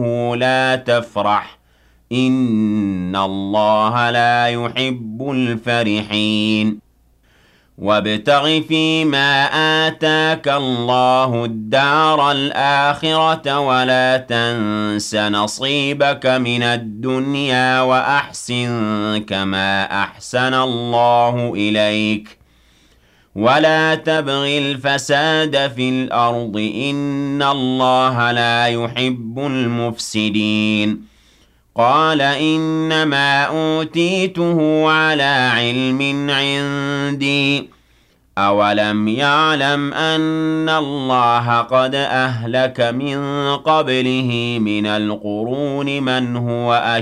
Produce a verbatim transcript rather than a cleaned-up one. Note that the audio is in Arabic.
لا تفرح إن الله لا يحب الفرحين وابتغ فيما آتاك الله الدار الآخرة ولا تنس نصيبك من الدنيا وأحسن كما أحسن الله إليك ولا تبغ الفساد في الأرض إن الله لا يحب المفسدين قال إنما أوتيته على علم عندي أولم يعلم أن الله قد أهلك من قبله من القرون من هو